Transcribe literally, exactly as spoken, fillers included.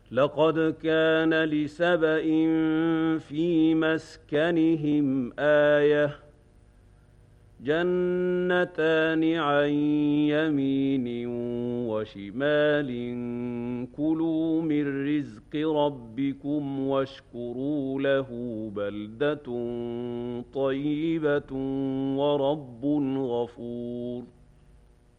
لقد كان لسبإ في مسكنهم آية جنتان عن يمين وشمال كلوا من رزق ربكم واشكروا له بلدة طيبة ورب غفور